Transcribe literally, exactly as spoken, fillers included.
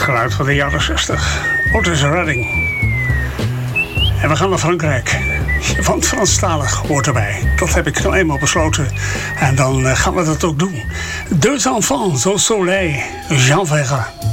geluid van de jaren zestig. Otis Redding. En we gaan naar Frankrijk. Want Franstalig hoort erbij. Dat heb ik nou eenmaal besloten. En dan gaan we dat ook doen. Deux enfants au soleil, Jean Ferrat.